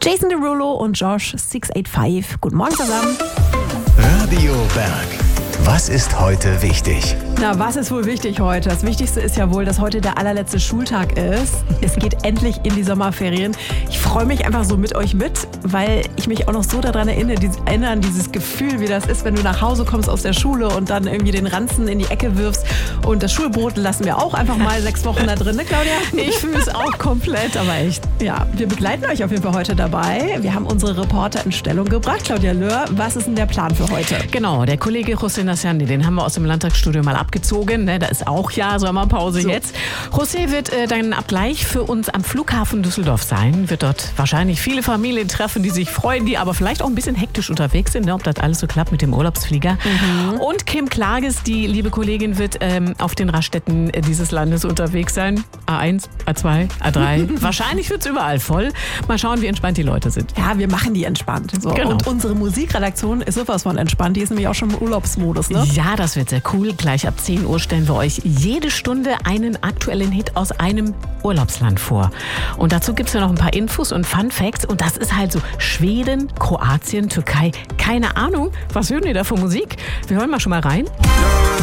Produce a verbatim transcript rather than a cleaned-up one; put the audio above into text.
Jason Derulo und Josh sechs acht fünf. Guten Morgen zusammen. Radio Berg. Was ist heute wichtig? Na, was ist wohl wichtig heute? Das Wichtigste ist ja wohl, dass heute der allerletzte Schultag ist. Es geht endlich in die Sommerferien. Ich freue mich einfach so mit euch mit, weil ich mich auch noch so daran erinnere, dieses, erinnern, dieses Gefühl, wie das ist, wenn du nach Hause kommst aus der Schule und dann irgendwie den Ranzen in die Ecke wirfst. Und das Schulbrot lassen wir auch einfach mal sechs Wochen da drin, ne, Claudia? Ich fühle es auch komplett, aber echt. Ja, wir begleiten euch auf jeden Fall heute dabei. Wir haben unsere Reporter in Stellung gebracht. Claudia Löhr, was ist denn der Plan für heute? Genau, der Kollege José Nassandi, den haben wir aus dem Landtagsstudio mal abgezogen. Ne, da ist auch ja Sommerpause so. Jetzt. José wird äh, dann ab gleich für uns am Flughafen Düsseldorf sein. Wird dort wahrscheinlich viele Familien treffen, die sich freuen, die aber vielleicht auch ein bisschen hektisch unterwegs sind, ne, ob das alles so klappt mit dem Urlaubsflieger. Mhm. Und Kim Klages, die liebe Kollegin, wird ähm, auf den Raststätten dieses Landes unterwegs sein. A eins, A zwei, A drei. Wahrscheinlich wird es überall voll. Mal schauen, wie entspannt die Leute sind. Ja, wir machen die entspannt. So. Genau. Und unsere Musikredaktion ist sowas von entspannt. Die ist nämlich auch schon im Urlaubsmodus, ne? Ja, das wird sehr cool. Gleich ab zehn Uhr stellen wir euch jede Stunde einen aktuellen Hit aus einem Urlaubsland vor. Und dazu gibt es ja noch ein paar Infos und Fun Facts. Und das ist halt so Schweden, Kroatien, Türkei. Keine Ahnung, was hören wir da für Musik? Wir hören mal schon mal rein.